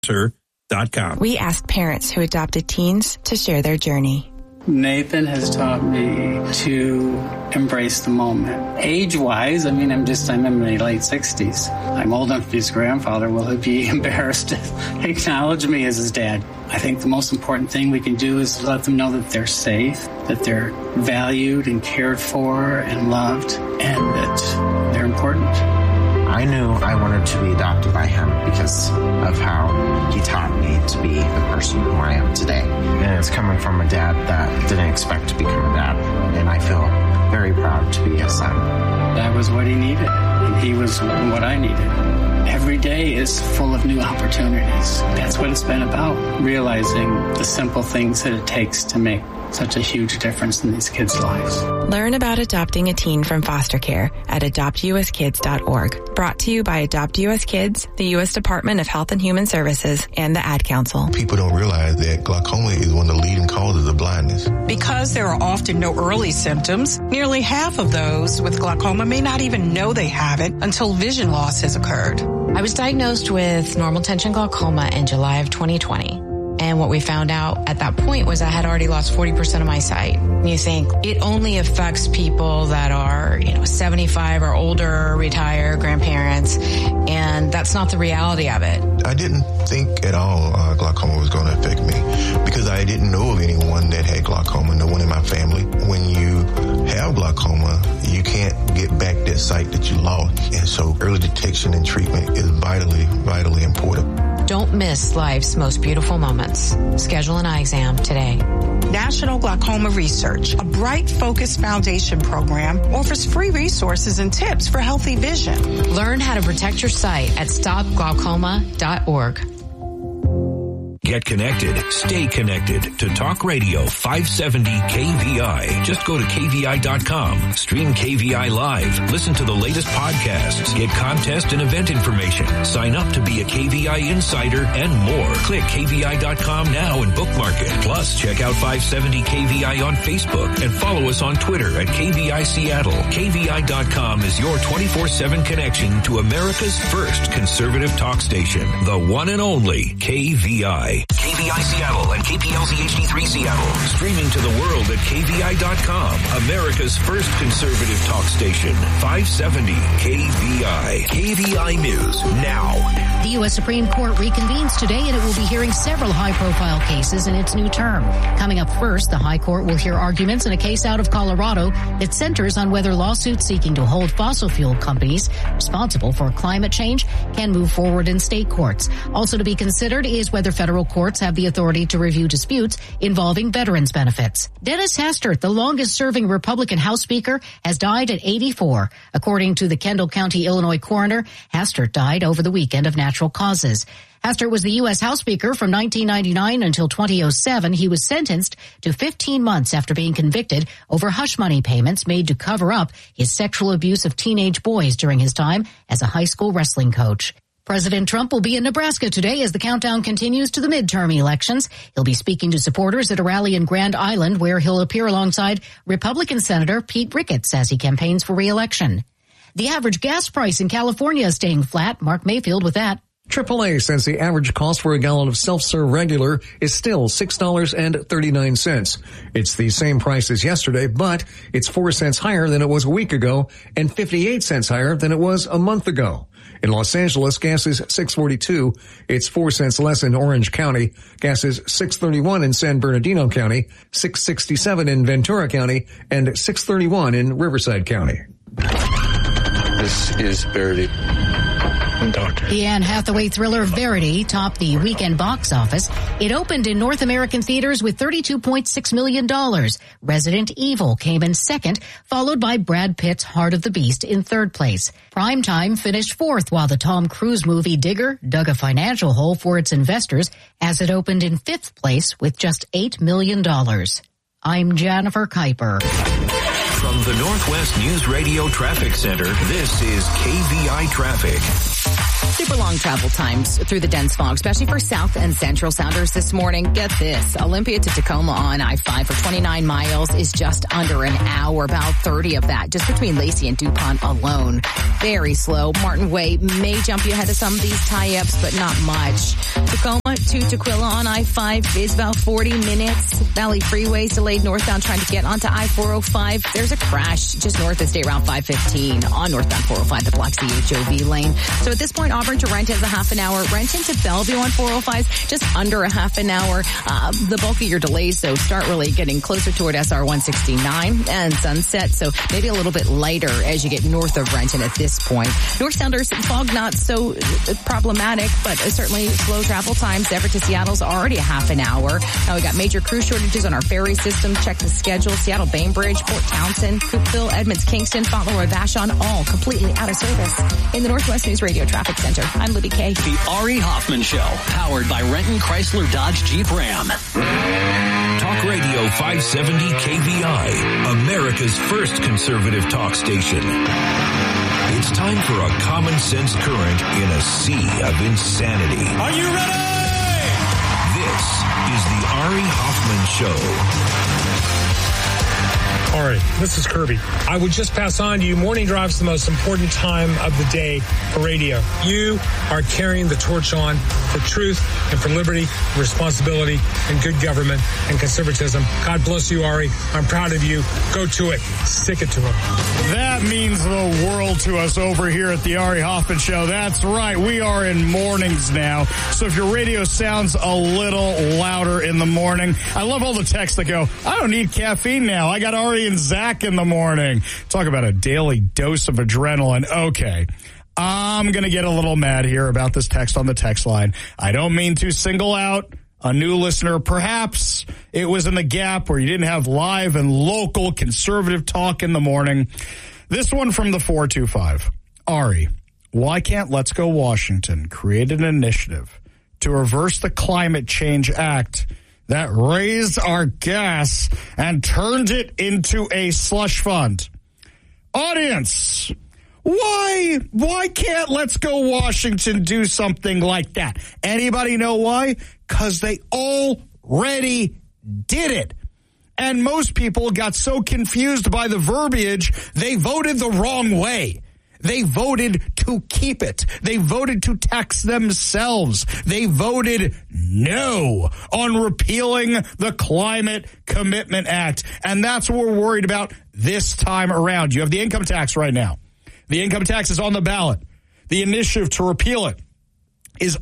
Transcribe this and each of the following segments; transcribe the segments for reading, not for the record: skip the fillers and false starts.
We ask parents who adopted teens to share their journey. Nathan has taught me to embrace the moment. Age-wise, I'm in my late 60s. I'm old enough to be his grandfather. Will he be embarrassed to acknowledge me as his dad? I think the most important thing we can do is let them know that they're safe, that they're valued and cared for and loved, and that they're important. I knew I wanted to be adopted by him because of how he taught me to be the person who I am today. And it's coming from a dad that didn't expect to become a dad. And I feel very proud to be his son. That was what he needed, and he was what I needed. Every day is full of new opportunities. That's what it's been about, realizing the simple things that it takes to make such a huge difference in these kids' lives. Learn about adopting a teen from foster care at adoptuskids.org. Brought to you by Adopt US Kids, the U.S. Department of Health and Human Services, and the Ad Council. People don't realize that glaucoma is one of the leading causes of blindness. Because there are often no early symptoms, nearly half of those with glaucoma may not even know they have it until vision loss has occurred. I was diagnosed with normal tension glaucoma in July of 2020. And what we found out at that point was I had already lost 40% of my sight. You think it only affects people that are, 75 or older, retired, grandparents, and that's not the reality of it. I didn't think at all glaucoma was going to affect me because I didn't know of anyone that had glaucoma, no one in my family. When you have glaucoma, you can't get back that sight that you lost. And so early detection and treatment is vitally, vitally important. Don't miss life's most beautiful moments. Schedule an eye exam today. National Glaucoma Research, a Bright Focus Foundation program, offers free resources and tips for healthy vision. Learn how to protect your sight at stopglaucoma.org. Get connected. Stay connected to Talk Radio 570 KVI. Just go to KVI.com. Stream KVI live. Listen to the latest podcasts. Get contest and event information. Sign up to be a KVI insider and more. Click KVI.com now and bookmark it. Plus, check out 570 KVI on Facebook and follow us on Twitter at KVI Seattle. KVI.com is your 24/7 connection to America's first conservative talk station. The one and only KVI. KVI Seattle and KPLZ HD3 Seattle. Streaming to the world at KVI.com. America's first conservative talk station. 570 KVI. KVI News now. The U.S. Supreme Court reconvenes today and it will be hearing several high-profile cases in its new term. Coming up first, the High Court will hear arguments in a case out of Colorado that centers on whether lawsuits seeking to hold fossil fuel companies responsible for climate change can move forward in state courts. Also to be considered is whether federal courts have the authority to review disputes involving veterans' benefits. Dennis Hastert, the longest-serving Republican House Speaker, has died at 84. According to the Kendall County, Illinois coroner, Hastert died over the weekend of natural causes. Hastert was the U.S. House Speaker from 1999 until 2007. He was sentenced to 15 months after being convicted over hush money payments made to cover up his sexual abuse of teenage boys during his time as a high school wrestling coach. President Trump will be in Nebraska today as the countdown continues to the midterm elections. He'll be speaking to supporters at a rally in Grand Island where he'll appear alongside Republican Senator Pete Ricketts as he campaigns for re-election. The average gas price in California is staying flat. Mark Mayfield with that. AAA says the average cost for a gallon of self-serve regular is still $6.39. It's the same price as yesterday, but it's 4 cents higher than it was a week ago and 58 cents higher than it was a month ago. In Los Angeles, gas is $6.42. It's 4 cents less in Orange County. Gas is $6.31 in San Bernardino County, $6.67 in Ventura County, and $6.31 in Riverside County. This is Verity. The Anne Hathaway thriller Verity topped the weekend box office. It opened in North American theaters with $32.6 million. Resident Evil came in second, followed by Brad Pitt's Heart of the Beast in third place. Primetime finished fourth, while the Tom Cruise movie Digger dug a financial hole for its investors as it opened in fifth place with just $8 million. I'm Jennifer Kuiper. From the Northwest News Radio Traffic Center, this is KVI Traffic. Super long travel times through the dense fog, especially for South and Central Sounders this morning. Get this. Olympia to Tacoma on I-5 for 29 miles is just under an hour, about 30 of that, just between Lacey and DuPont alone. Very slow. Martin Way may jump you ahead of some of these tie-ups, but not much. Tacoma to Tequila on I-5 is about 40 minutes. Valley Freeway is delayed northbound trying to get onto I-405. There's a crash just north of State Route 515 on northbound 405, the Black Sea HOV lane. So at this point, Auburn to Renton is a half an hour. Renton to Bellevue on 405 is just under a half an hour. The bulk of your delays, though, start really getting closer toward SR 169 and Sunset. So maybe a little bit lighter as you get north of Renton at this point. North Sounders, fog not so problematic, but certainly slow travel times. Everett to Seattle's already a half an hour. Now we got major crew shortages on our ferry system. Check the schedule. Seattle Bainbridge, Port Townsend, Coopville, Edmonds, Kingston, Fauntleroy, Vashon, all completely out of service. In the Northwest News Radio Traffic Center, I'm Libby Kay. The Ari Hoffman Show, powered by Renton Chrysler Dodge Jeep Ram. Talk Radio 570 KVI, America's first conservative talk station. It's time for a common sense current in a sea of insanity. Are you ready? This is the Ari Hoffman Show. All right, this is Kirby. I would just pass on to you, morning drive's the most important time of the day for radio. You are carrying the torch on for truth and for liberty, responsibility, and good government and conservatism. God bless you, Ari. I'm proud of you. Go to it. Stick it to him. That means the world to us over here at the Ari Hoffman Show. That's right. We are in mornings now. So if your radio sounds a little louder in the morning, I love all the texts that go, I don't need caffeine now. I got Ari and Zach in the morning. Talk about a daily dose of adrenaline. Okay. I'm going to get a little mad here about this text on the text line. I don't mean to single out a new listener. Perhaps it was in the gap where you didn't have live and local conservative talk in the morning. This one from the 425. Ari, why can't Let's Go Washington create an initiative to reverse the Climate Change Act that raised our gas and turned it into a slush fund? Audience, why can't Let's Go Washington do something like that? Anybody know why? Because they already did it. And most people got so confused by the verbiage, they voted the wrong way. They voted to keep it. They voted to tax themselves. They voted no on repealing the Climate Commitment Act. And that's what we're worried about this time around. You have the income tax right now. The income tax is on the ballot. The initiative to repeal it is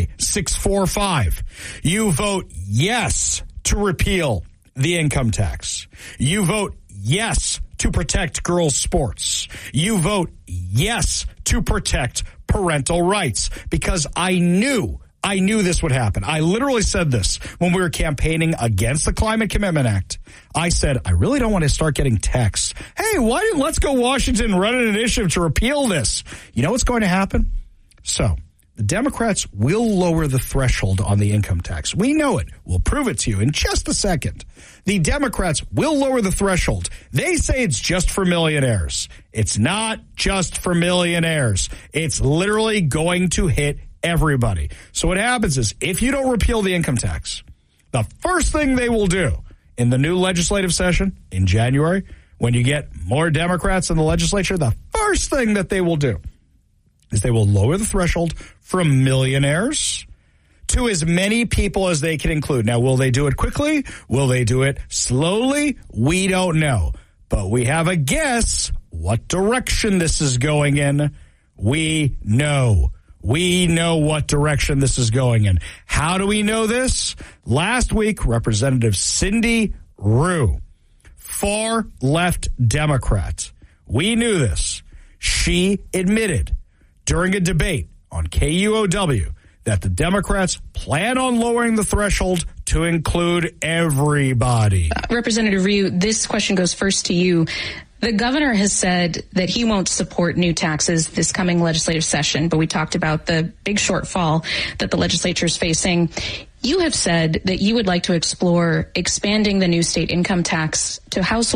I-645. You vote yes to repeal the income tax. You vote yes to protect girls' sports. You vote yes to protect parental rights, because I knew this would happen. I literally said this when we were campaigning against the Climate Commitment Act. I said, I really don't want to start getting texts. Hey, why didn't Let's Go Washington run an initiative to repeal this? You know what's going to happen? So the Democrats will lower the threshold on the income tax. We know it. We'll prove it to you in just a second. The Democrats will lower the threshold. They say it's just for millionaires. It's not just for millionaires. It's literally going to hit everybody. So what happens is, if you don't repeal the income tax, the first thing they will do in the new legislative session in January, when you get more Democrats in the legislature, the first thing that they will do is they will lower the threshold from millionaires to as many people as they can include. Now, will they do it quickly? Will they do it slowly? We don't know. But we have a guess what direction this is going in. We know. We know what direction this is going in. How do we know this? Last week, Representative Cindy Rue, far left Democrat, we knew this. She admitted during a debate on KUOW that the Democrats plan on lowering the threshold to include everybody. Representative Ryu, this question goes first to you. The governor has said that he won't support new taxes this coming legislative session, but we talked about the big shortfall that the legislature is facing. You have said that you would like to explore expanding the new state income tax to households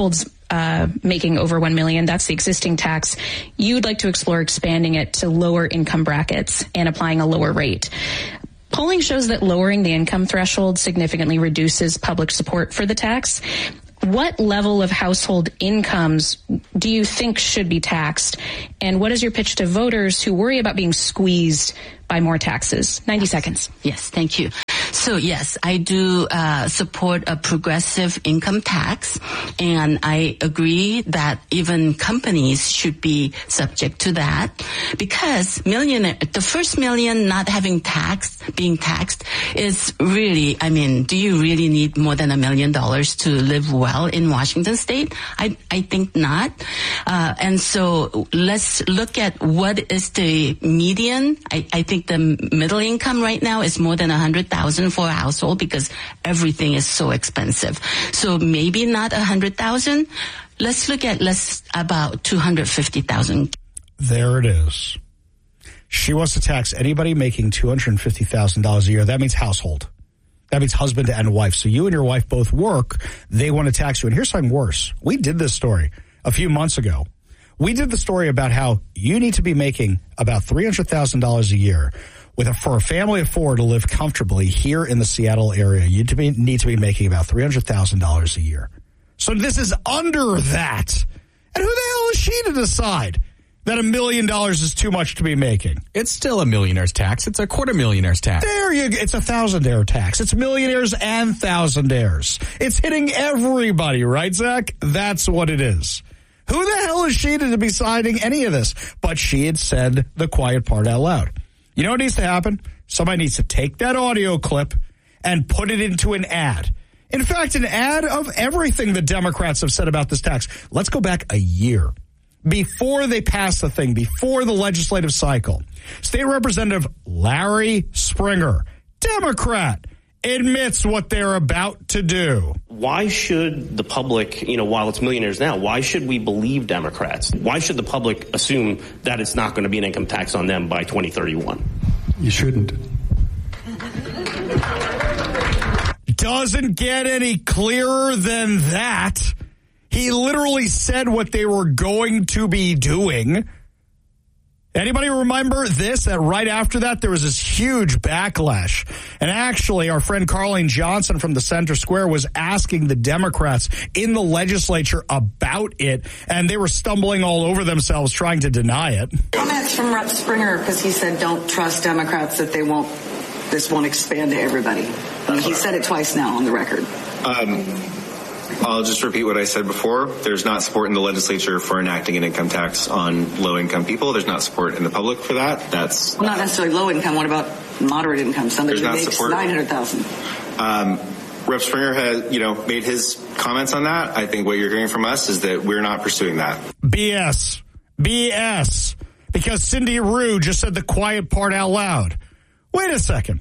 making over $1 million. That's the existing tax. You'd like to explore expanding it to lower income brackets and applying a lower rate. Polling shows that lowering the income threshold significantly reduces public support for the tax. What level of household incomes do you think should be taxed? And what is your pitch to voters who worry about being squeezed by more taxes? 90 seconds. Yes, thank you. So yes, I do support a progressive income tax, and I agree that even companies should be subject to that, because the first million not having being taxed is really, do you really need more than $1 million to live well in Washington state? I think not. And so let's look at what is the median. I think the middle income right now is more than $100,000 for a household because everything is so expensive. So maybe not $100,000. Let's look at about $250,000. There it is. She wants to tax anybody making $250,000 a year. That means household. That means husband and wife. So you and your wife both work. They want to tax you. And here's something worse. We did this story a few months ago. We did the story about how you need to be making about $300,000 a year for a family of four to live comfortably here in the Seattle area. You need to be making about $300,000 a year. So this is under that. And who the hell is she to decide that $1 million is too much to be making? It's still a millionaire's tax. It's a $250,000 tax. There you go. It's a thousandaire tax. It's millionaires and thousandaires. It's hitting everybody, right, Zach? That's what it is. Who the hell is she to be deciding any of this? But she had said the quiet part out loud. You know what needs to happen? Somebody needs to take that audio clip and put it into an ad. In fact, an ad of everything the Democrats have said about this tax. Let's go back a year. Before they passed the thing, before the legislative cycle, State Representative Larry Springer, Democrat, admits what they're about to do. Why should the public, while it's millionaires now, why should we believe Democrats? Why should the public assume that it's not going to be an income tax on them by 2031? You shouldn't. Doesn't get any clearer than that. He literally said what they were going to be doing. Anybody remember this? That right after that, there was this huge backlash. And actually, our friend Carlene Johnson from the Center Square was asking the Democrats in the legislature about it, and they were stumbling all over themselves trying to deny it. Comments from Rep. Springer, because he said don't trust Democrats that this won't expand to everybody. He said it twice now on the record. I'll just repeat what I said before. There's not support in the legislature for enacting an income tax on low-income people. There's not support in the public for that. That's not necessarily low income. What about moderate income? Somebody who makes $900,000. Rep. Springer has, made his comments on that. I think what you're hearing from us is that we're not pursuing that. BS. Because Cindy Rue just said the quiet part out loud. Wait a second.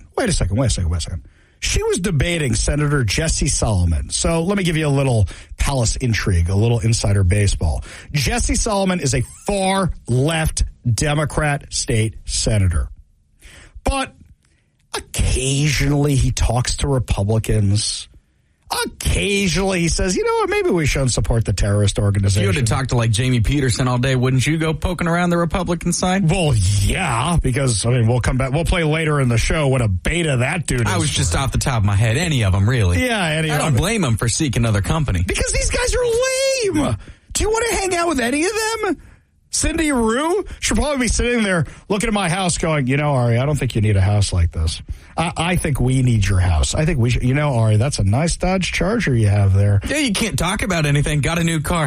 She was debating Senator Jesse Solomon. So let me give you a little palace intrigue, a little insider baseball. Jesse Solomon is a far left Democrat state senator. But occasionally he talks to Republicans. Occasionally he says, you know what, maybe we shouldn't support the terrorist organization. If you had to talk to like Jamie Peterson all day, wouldn't you go poking around the Republican side? Well, yeah, because, we'll come back. We'll play later in the show what a beta that dude is. I was just off the top of my head. Any of them, really. Yeah, any of them. I don't blame them for seeking other company. Because these guys are lame. Do you want to hang out with any of them? Cindy Rue should probably be sitting there looking at my house going, Ari, I don't think you need a house like this. I think we need your house. I think we should, Ari, that's a nice Dodge Charger you have there. Yeah, you can't talk about anything. Got a new car.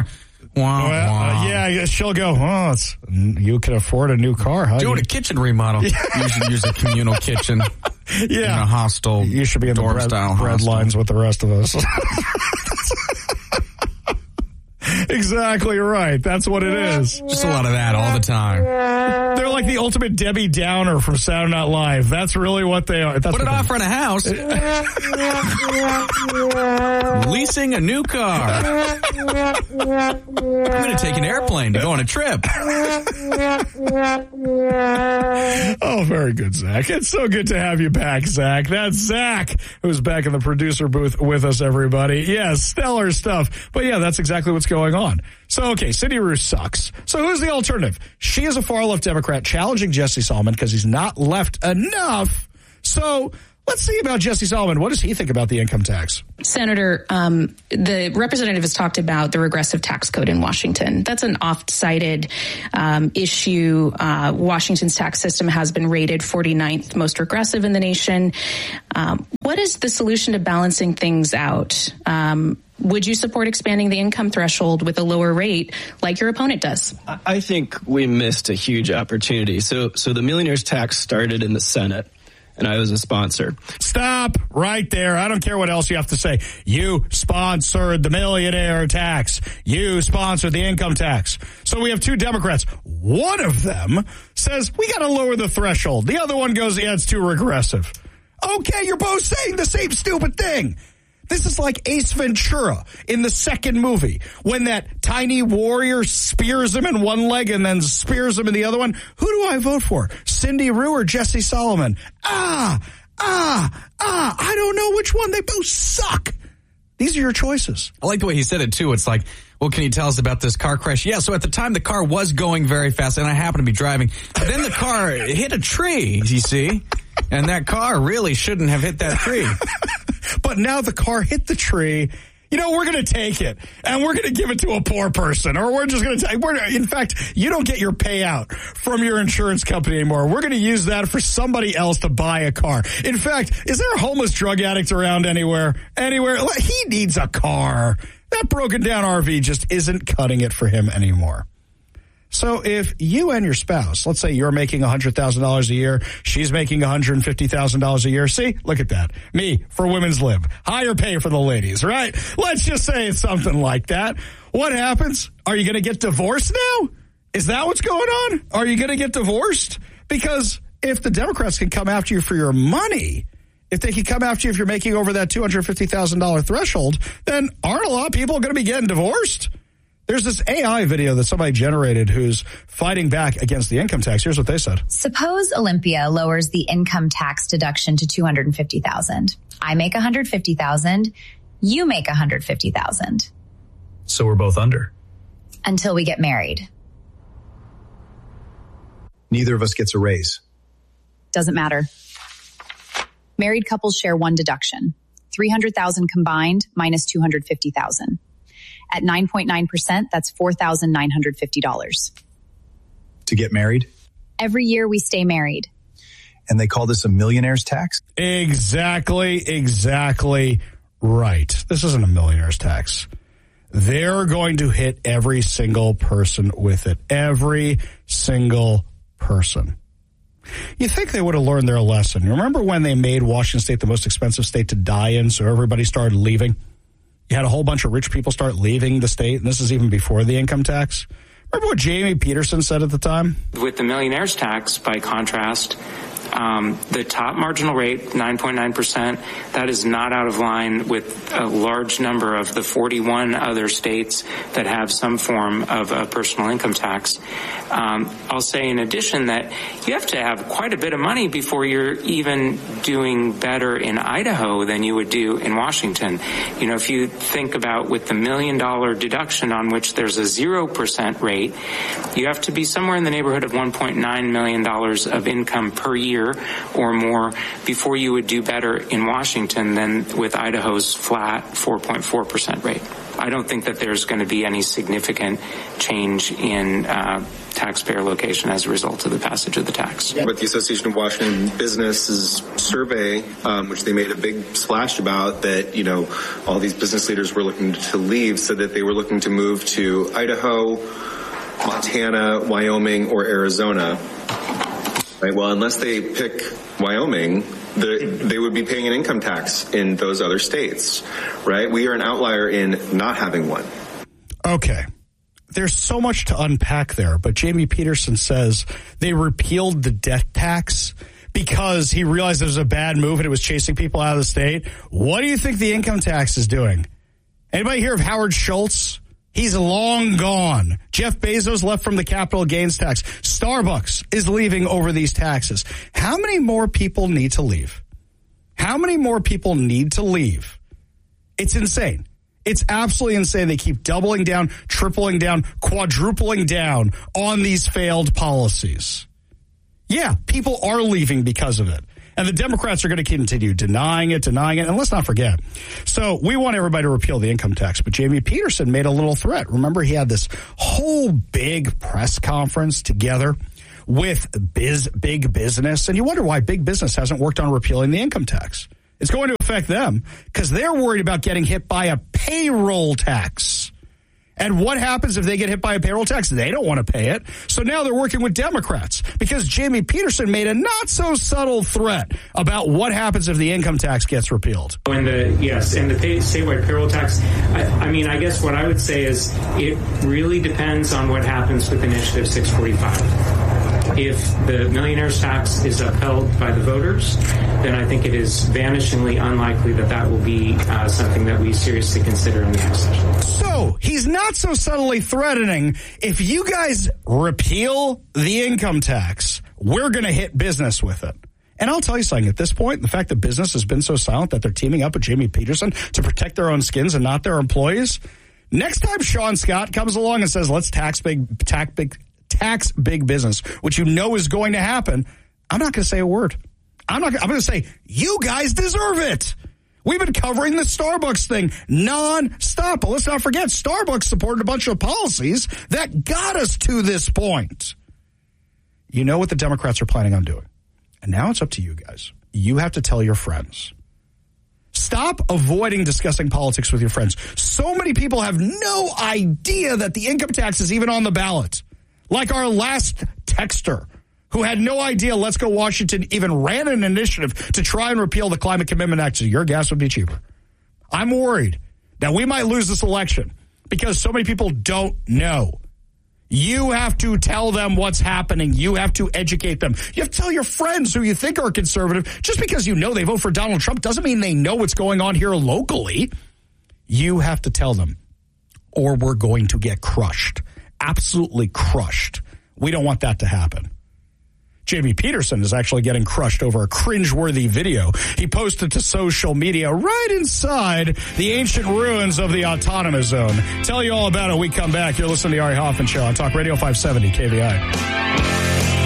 Yeah, she'll go, you can afford a new car, huh? Doing a kitchen remodel. You should use a communal kitchen. Yeah. In a hostel. You should be in the bread lines with the rest of us. Exactly right. That's what it is. Just a lot of that all the time. They're like the ultimate Debbie Downer from Saturday Night Live. That's really what they are. Put it off rent a house. Leasing a new car. I'm going to take an airplane to go on a trip. Oh, very good, Zach. It's so good to have you back, Zach. That's Zach, who's back in the producer booth with us, everybody. Yes, stellar stuff. But yeah, that's exactly what's going on. So, okay, Cindy Roos sucks. So who's the alternative? She is a far-left Democrat challenging Jesse Solomon because he's not left enough. So let's see about Jesse Solomon. What does he think about the income tax? Senator, the representative has talked about the regressive tax code in Washington. That's an oft-cited issue. Washington's tax system has been rated 49th most regressive in the nation. What is the solution to balancing things out? Would you support expanding the income threshold with a lower rate like your opponent does? I think we missed a huge opportunity. So the millionaire's tax started in the Senate, and I was a sponsor. Stop right there. I don't care what else you have to say. You sponsored the millionaire tax. You sponsored the income tax. So we have two Democrats. One of them says, we got to lower the threshold. The other one goes, yeah, it's too regressive. Okay, you're both saying the same stupid thing. This is like Ace Ventura in the second movie when that tiny warrior spears him in one leg and then spears him in the other one. Who do I vote for? Cindy Rue or Jesse Solomon? I don't know which one. They both suck. These are your choices. I like the way he said it, too. It's like, well, can you tell us about this car crash? Yeah, so at the time the car was going very fast, and I happened to be driving. But then the car hit a tree, you see? And that car really shouldn't have hit that tree. But now the car hit the tree. You know, we're going to take it, and we're going to give it to a poor person, or we're just going to in fact, you don't get your payout from your insurance company anymore. We're going to use that for somebody else to buy a car. In fact, is there a homeless drug addict around anywhere? He needs a car. That broken down RV just isn't cutting it for him anymore. So if you and your spouse, let's say you're making $100,000 a year, she's making $150,000 a year. See, look at that. Me for Women's Lib. Higher pay for the ladies, right? Let's just say it's something like that. What happens? Are you going to get divorced now? Is that what's going on? Are you going to get divorced? Because if the Democrats can come after you for your money, if they can come after you if you're making over that $250,000 threshold, then aren't a lot of people going to be getting divorced? There's this AI video that somebody generated who's fighting back against the income tax. Here's what they said. Suppose Olympia lowers the income tax deduction to $250,000. I make $150,000. You make $150,000. So we're both under. Until we get married. Neither of us gets a raise. Doesn't matter. Married couples share one deduction. $300,000 combined minus $250,000. At 9.9%, that's $4,950. To get married? Every year we stay married. And they call this a millionaire's tax? Exactly right. This isn't a millionaire's tax. They're going to hit every single person with it. Every single person. You think they would have learned their lesson. Remember when they made Washington State the most expensive state to die in, so everybody started leaving? You had a whole bunch of rich people start leaving the state, and this is even before the income tax. Remember what Jamie Peterson said at the time? With the millionaire's tax, by contrast, the top marginal rate, 9.9%, that is not out of line with a large number of the 41 other states that have some form of a personal income tax. I'll say in addition that you have to have quite a bit of money before you're even doing better in Idaho than you would do in Washington. You know, if you think about with the $1 million deduction on which there's a 0% rate, you have to be somewhere in the neighborhood of $1.9 million of income per year or more before you would do better in Washington than with Idaho's flat 4.4% rate. I don't think that there's going to be any significant change in taxpayer location as a result of the passage of the tax. But the Association of Washington Businesses survey, which they made a big splash about, that, you know, all these business leaders were looking to leave, said that they were looking to move to Idaho, Montana, Wyoming, or Arizona. Right. Well, unless they pick Wyoming, they would be paying an income tax in those other states, right? We are an outlier in not having one. Okay. There's so much to unpack there, but Jamie Peterson says they repealed the death tax because he realized it was a bad move and it was chasing people out of the state. What do you think the income tax is doing? Anybody hear of Howard Schultz? He's long gone. Jeff Bezos left from the capital gains tax. Starbucks is leaving over these taxes. How many more people need to leave? How many more people need to leave? It's insane. It's absolutely insane. They keep doubling down, tripling down, quadrupling down on these failed policies. Yeah, people are leaving because of it. And the Democrats are going to continue denying it. And let's not forget. So we want everybody to repeal the income tax. But Jamie Peterson made a little threat. Remember, he had this whole big press conference together with big business. And you wonder why big business hasn't worked on repealing the income tax. It's going to affect them because they're worried about getting hit by a payroll tax. And what happens if they get hit by a payroll tax? They don't want to pay it. So now they're working with Democrats because Jamie Peterson made a not so subtle threat about what happens if the income tax gets repealed. And the statewide payroll tax, I guess what I would say is it really depends on what happens with Initiative 645. If the millionaire's tax is upheld by the voters, then I think it is vanishingly unlikely that will be something that we seriously consider in the next session. So he's not so subtly threatening, if you guys repeal the income tax, we're going to hit business with it. And I'll tell you something, at this point, the fact that business has been so silent that they're teaming up with Jamie Peterson to protect their own skins and not their employees, next time Sean Scott comes along and says, let's tax big business, which you know is going to happen, I'm not going to say a word. I'm going to say, you guys deserve it. We've been covering the Starbucks thing nonstop. But let's not forget, Starbucks supported a bunch of policies that got us to this point. You know what the Democrats are planning on doing. And now it's up to you guys. You have to tell your friends. Stop avoiding discussing politics with your friends. So many people have no idea that the income tax is even on the ballot. Like our last texter, who had no idea Let's Go Washington even ran an initiative to try and repeal the Climate Commitment Act so your gas would be cheaper. I'm worried that we might lose this election because so many people don't know. You have to tell them what's happening. You have to educate them. You have to tell your friends who you think are conservative. Just because you know they vote for Donald Trump doesn't mean they know what's going on here locally. You have to tell them, or we're going to get crushed. Absolutely crushed. We don't want that to happen. Jamie Peterson is actually getting crushed over a cringeworthy video he posted to social media right inside the ancient ruins of the Autonomous Zone. Tell you all about it when we come back. You're listening to the Ari Hoffman Show on Talk Radio 570 KVI.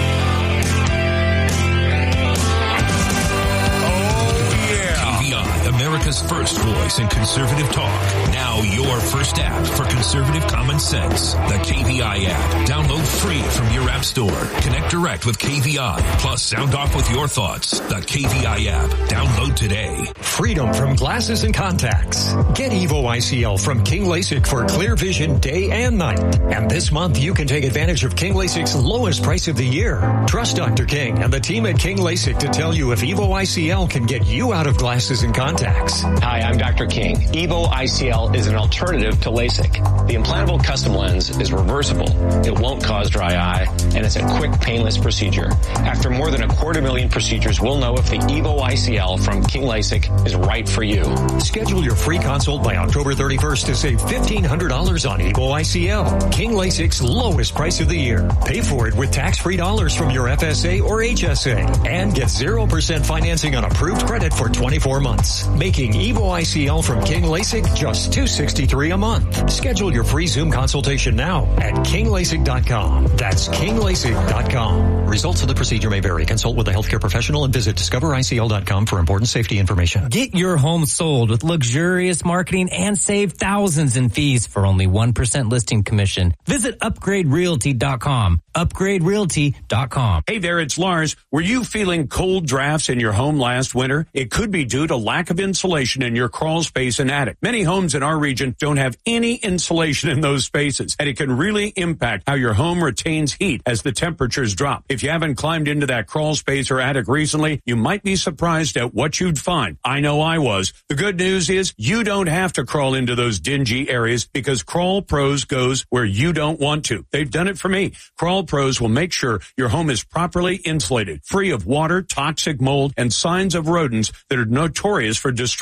America's first voice in conservative talk. Now your first app for conservative common sense. The KVI app. Download free from your app store. Connect direct with KVI. Plus sound off with your thoughts. The KVI app. Download today. Freedom from glasses and contacts. Get Evo ICL from King LASIK for clear vision day and night. And this month you can take advantage of King LASIK's lowest price of the year. Trust Dr. King and the team at King LASIK to tell you if Evo ICL can get you out of glasses and contacts. Hi, I'm Dr. King. Evo ICL is an alternative to LASIK. The implantable custom lens is reversible. It won't cause dry eye, and it's a quick, painless procedure. After more than 250,000 procedures, we'll know if the Evo ICL from King LASIK is right for you. Schedule your free consult by October 31st to save $1,500 on Evo ICL. King LASIK's lowest price of the year. Pay for it with tax-free dollars from your FSA or HSA. And get 0% financing on approved credit for 24 months. Making Evo ICL from King LASIK just $263 a month. Schedule your free Zoom consultation now at KingLASIK.com. That's KingLASIK.com. Results of the procedure may vary. Consult with a healthcare professional and visit DiscoverICL.com for important safety information. Get your home sold with luxurious marketing and save thousands in fees for only 1% listing commission. Visit UpgradeRealty.com. UpgradeRealty.com. Hey there, it's Lars. Were you feeling cold drafts in your home last winter? It could be due to lack of insulation in your crawl space and attic. Many homes in our region don't have any insulation in those spaces, and it can really impact how your home retains heat as the temperatures drop. If you haven't climbed into that crawl space or attic recently, you might be surprised at what you'd find. I know I was. The good news is you don't have to crawl into those dingy areas because Crawl Pros goes where you don't want to. They've done it for me. Crawl Pros will make sure your home is properly insulated, free of water, toxic mold, and signs of rodents that are notorious for destroying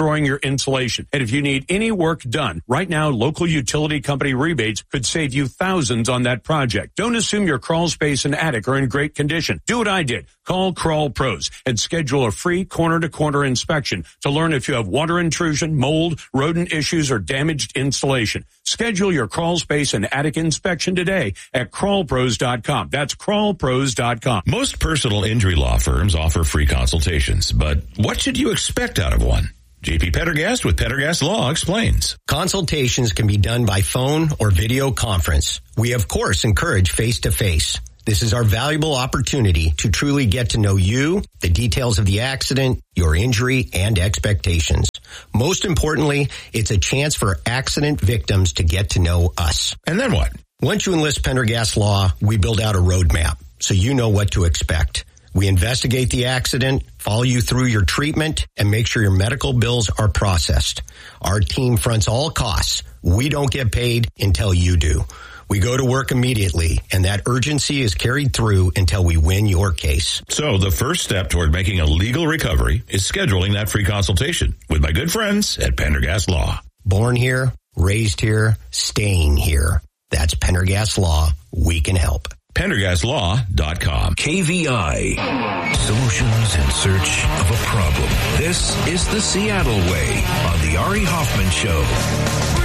destroying your insulation. And if you need any work done, right now, local utility company rebates could save you thousands on that project. Don't assume your crawl space and attic are in great condition. Do what I did. Call Crawl Pros and schedule a free corner-to-corner inspection to learn if you have water intrusion, mold, rodent issues, or damaged insulation. Schedule your crawl space and attic inspection today at crawlpros.com. That's crawlpros.com. Most personal injury law firms offer free consultations, but what should you expect out of one? JP Pendergast with Pendergast Law explains. Consultations can be done by phone or video conference. We, of course, encourage face-to-face. This is our valuable opportunity to truly get to know you, the details of the accident, your injury, and expectations. Most importantly, it's a chance for accident victims to get to know us. And then what? Once you enlist Pendergast Law, we build out a roadmap so you know what to expect. We investigate the accident, follow you through your treatment, and make sure your medical bills are processed. Our team fronts all costs. We don't get paid until you do. We go to work immediately, and that urgency is carried through until we win your case. So the first step toward making a legal recovery is scheduling that free consultation with my good friends at Pendergast Law. Born here, raised here, staying here. That's Pendergast Law. We can help. PendergastLaw.com. KVI. Solutions in search of a problem. This is the Seattle way on the Ari Hoffman Show.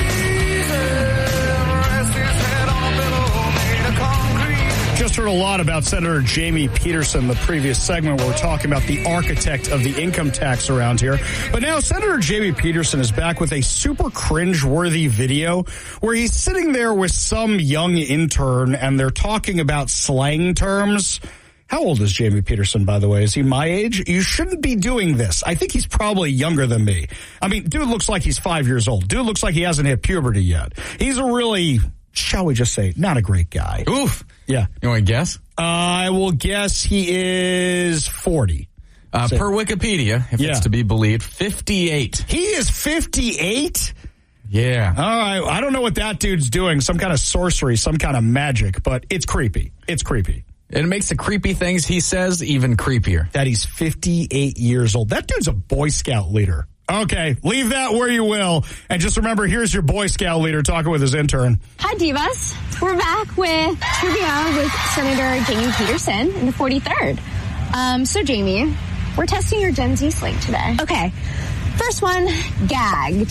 Just heard a lot about Senator Jamie Peterson, the previous segment where we're talking about the architect of the income tax around here. But now Senator Jamie Peterson is back with a super cringe-worthy video where he's sitting there with some young intern and they're talking about slang terms. How old is Jamie Peterson, by the way? Is he my age? You shouldn't be doing this. I think he's probably younger than me. I mean, dude looks like he's 5 years old. Dude looks like he hasn't hit puberty yet. He's a really, shall we just say, not a great guy. Oof. Yeah. You want to guess? I will guess he is 40. Per Wikipedia, if it's to be believed, 58. He is 58? Yeah. All right. I don't know what that dude's doing. Some kind of sorcery, some kind of magic, but it's creepy. It's creepy. It makes the creepy things he says even creepier. That he's 58 years old. That dude's a Boy Scout leader. Okay, leave that where you will. And just remember, here's your Boy Scout leader talking with his intern. Hi, Divas. We're back with trivia with Senator Jamie Peterson in the 43rd. So, Jamie, we're testing your Gen Z slang today. Okay. First one, gagged.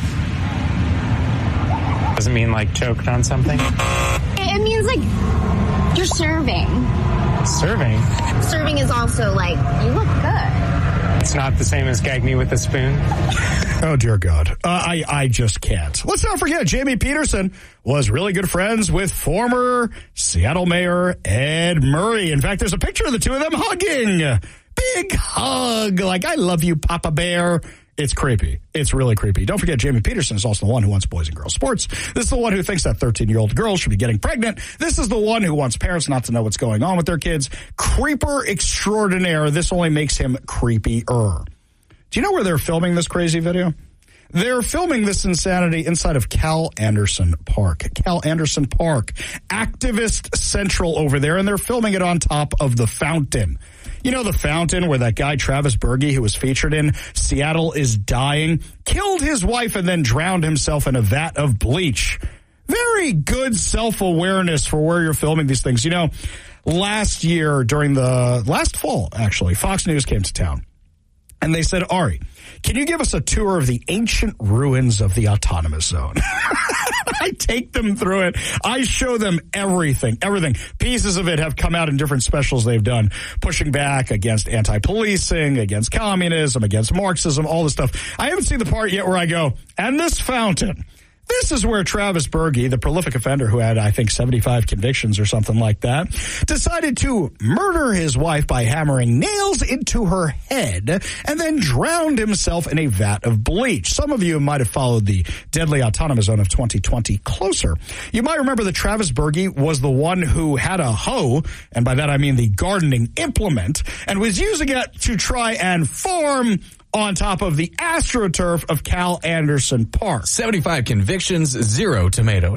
Does it mean like choked on something? It means like you're serving. Serving? Serving is also like, you look good. It's not the same as gag me with a spoon. Oh, dear God. I just can't. Let's not forget, Jamie Peterson was really good friends with former Seattle Mayor Ed Murray. In fact, there's a picture of the two of them hugging. Big hug. Like, I love you, Papa Bear. It's creepy. It's really creepy. Don't forget, Jamie Peterson is also the one who wants boys and girls sports. This is the one who thinks that 13-year-old girl should be getting pregnant. This is the one who wants parents not to know what's going on with their kids. Creeper extraordinaire. This only makes him creepier. Do you know where they're filming this crazy video? They're filming this insanity inside of Cal Anderson Park. Cal Anderson Park, activist central over there, and they're filming it on top of the fountain. You know the fountain where that guy Travis Berge, who was featured in Seattle is Dying, killed his wife and then drowned himself in a vat of bleach. Very good self-awareness for where you're filming these things. You know, last year, during the last fall, actually, Fox News came to town. And they said, Ari, can you give us a tour of the ancient ruins of the autonomous zone? I take them through it. I show them everything. Pieces of it have come out in different specials they've done, pushing back against anti-policing, against communism, against Marxism, all this stuff. I haven't seen the part yet where I go, and this fountain. This is where Travis Berge, the prolific offender who had, I think, 75 convictions or something like that, decided to murder his wife by hammering nails into her head and then drowned himself in a vat of bleach. Some of you might have followed the deadly autonomous zone of 2020 closer. You might remember that Travis Berge was the one who had a hoe, and by that I mean the gardening implement, and was using it to try and farm on top of the AstroTurf of Cal Anderson Park. 75 convictions, 0 tomatoes.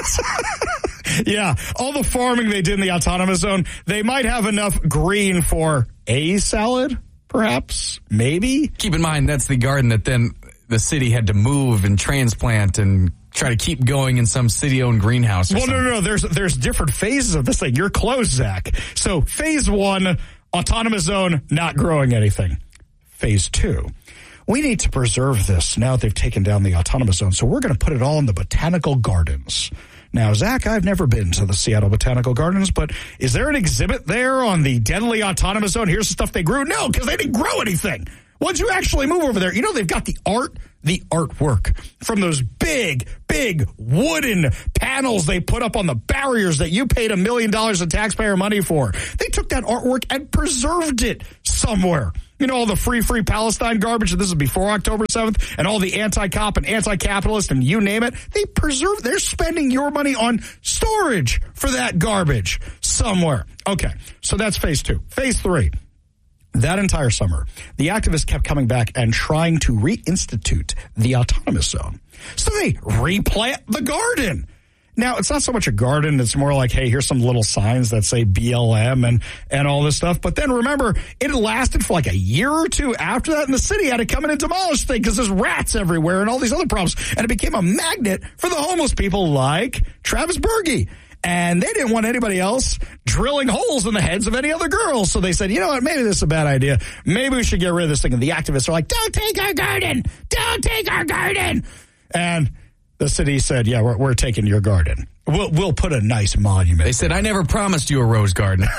Yeah, all the farming they did in the autonomous zone, they might have enough green for a salad, perhaps, maybe. Keep in mind, that's the garden that then the city had to move and transplant and try to keep going in some city-owned greenhouse. Well, no. There's different phases of this thing. You're close, Zach. So phase 1, autonomous zone, not growing anything. Phase 2, we need to preserve this now that they've taken down the autonomous zone. So we're going to put it all in the botanical gardens. Now, Zach, I've never been to the Seattle Botanical Gardens, but is there an exhibit there on the Denley Autonomous Zone? Here's the stuff they grew. No, because they didn't grow anything. Once you actually move over there, they've got the artwork from those big wooden panels they put up on the barriers that you paid $1 million in taxpayer money for. They took that artwork and preserved it somewhere. All the free Palestine garbage, and this is before October 7th, and all the anti-cop and anti-capitalist and you name it, they're spending your money on storage for that garbage somewhere. Okay, so that's phase 2. Phase 3. That entire summer, the activists kept coming back and trying to reinstitute the autonomous zone. So they replant the garden. Now, it's not so much a garden. It's more like, hey, here's some little signs that say BLM and all this stuff. But then remember, it lasted for like a year or two after that, and the city had to come in and demolish things because there's rats everywhere and all these other problems. And it became a magnet for the homeless people like Travis Berge. And they didn't want anybody else drilling holes in the heads of any other girls. So they said, you know what, maybe this is a bad idea. Maybe we should get rid of this thing. And the activists are like, don't take our garden. Don't take our garden. And the city said, yeah, we're taking your garden. We'll put a nice monument. They said, I never promised you a rose garden.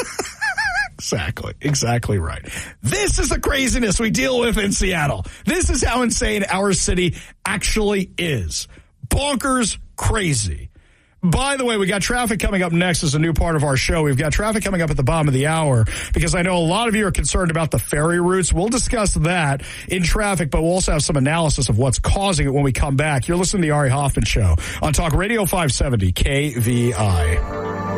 Exactly right. This is the craziness we deal with in Seattle. This is how insane our city actually is. Bonkers crazy. By the way, we got traffic coming up next as a new part of our show. We've got traffic coming up at the bottom of the hour because I know a lot of you are concerned about the ferry routes. We'll discuss that in traffic, but we'll also have some analysis of what's causing it when we come back. You're listening to the Ari Hoffman Show on Talk Radio 570 KVI.